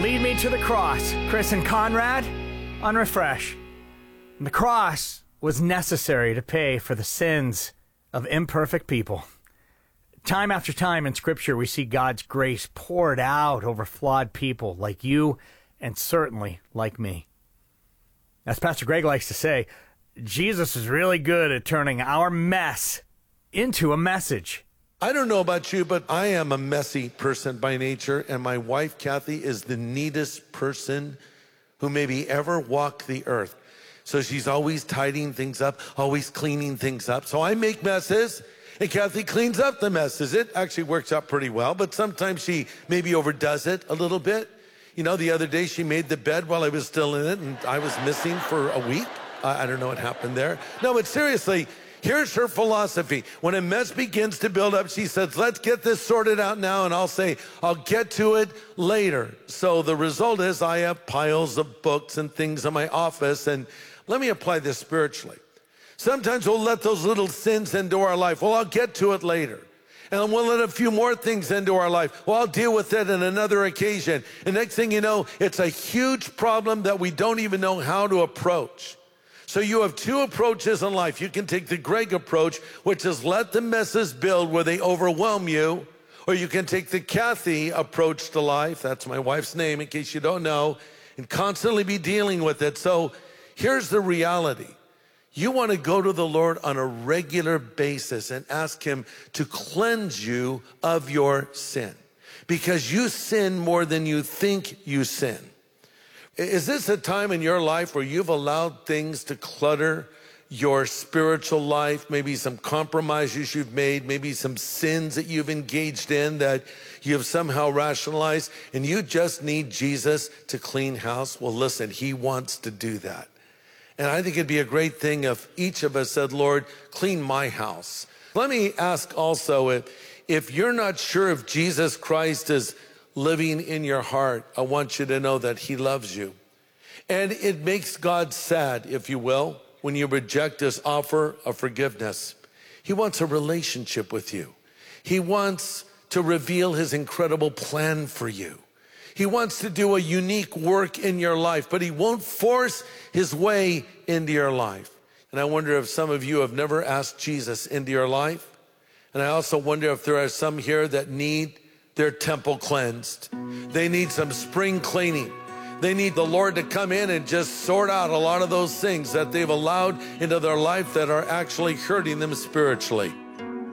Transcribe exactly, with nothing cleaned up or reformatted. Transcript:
Lead Me to the Cross, Chris and Conrad on Refresh. The cross was necessary to pay for the sins of imperfect people. Time after time in Scripture, we see God's grace poured out over flawed people like you and certainly like me. As Pastor Greg likes to say, Jesus is really good at turning our mess into a message. I don't know about you, but I am a messy person by nature, and my wife, Kathy, is the neatest person who maybe ever walked the earth. So she's always tidying things up, always cleaning things up. So I make messes, and Kathy cleans up the messes. It actually works out pretty well, but sometimes she maybe overdoes it a little bit. You know, the other day she made the bed while I was still in it, and I was missing for a week. Uh, I don't know what happened there. No, but seriously, here's her philosophy. When a mess begins to build up, she says, let's get this sorted out now. And I'll say, I'll get to it later. So the result is I have piles of books and things in my office. And let me apply this spiritually. Sometimes we'll let those little sins into our life. Well, I'll get to it later. And we'll let a few more things into our life. Well, I'll deal with it on another occasion. And next thing you know, it's a huge problem that we don't even know how to approach. So you have two approaches in life. You can take the Greg approach, which is let the messes build where they overwhelm you. Or you can take the Kathy approach to life. That's my wife's name, in case you don't know, and constantly be dealing with it. So here's the reality. You want to go to the Lord on a regular basis and ask him to cleanse you of your sin, because you sin more than you think you sin. Is this a time in your life where you've allowed things to clutter your spiritual life? Maybe some compromises you've made, maybe some sins that you've engaged in that you have somehow rationalized, and you just need Jesus to clean house? Well, listen, he wants to do that. And I think it'd be a great thing if each of us said, Lord, clean my house. Let me ask also, if, if you're not sure if Jesus Christ is living in your heart, I want you to know that he loves you. And it makes God sad, if you will, when you reject his offer of forgiveness. He wants a relationship with you. He wants to reveal his incredible plan for you. He wants to do a unique work in your life, but he won't force his way into your life. And I wonder if some of you have never asked Jesus into your life. And I also wonder if there are some here that need their temple cleansed. They need some spring cleaning. They need the Lord to come in and just sort out a lot of those things that they've allowed into their life that are actually hurting them spiritually.